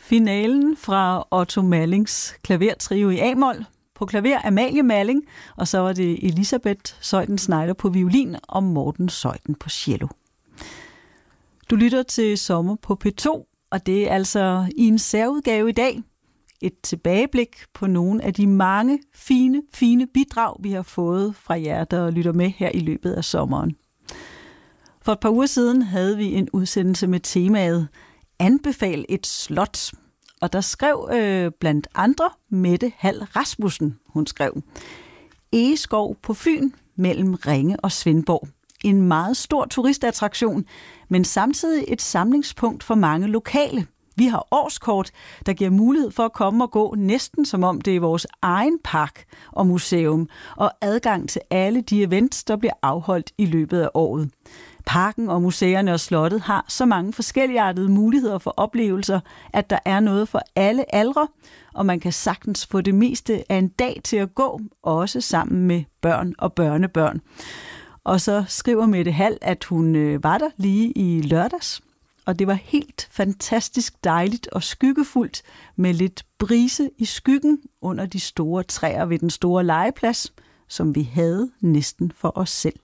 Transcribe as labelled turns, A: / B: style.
A: Finalen fra Otto Mallings klavertrio i A-mol. På klaver Amalie Malling, og så var det Elisabeth Zeuthen-Schneider på violin og Morten Zeuthen på cello. Du lytter til Sommer på P2, og det er altså i en særudgave i dag et tilbageblik på nogle af de mange fine bidrag, vi har fået fra jer, der lytter med her i løbet af sommeren. For et par uger siden havde vi en udsendelse med temaet Anbefal et slot. Og der skrev blandt andre Mette Hall Rasmussen. Hun skrev: Egeskov på Fyn mellem Ringe og Svendborg. En meget stor turistattraktion, men samtidig et samlingspunkt for mange lokale. Vi har årskort, der giver mulighed for at komme og gå næsten som om det er vores egen park og museum, og adgang til alle de events, der bliver afholdt i løbet af året. Parken og museerne og slottet har så mange forskelligartede muligheder for oplevelser, at der er noget for alle aldre, og man kan sagtens få det meste af en dag til at gå, også sammen med børn og børnebørn. Og så skriver Mette Hall, at hun var der lige i lørdags, og det var helt fantastisk dejligt og skyggefuldt med lidt brise i skyggen under de store træer ved den store legeplads, som vi havde næsten for os selv.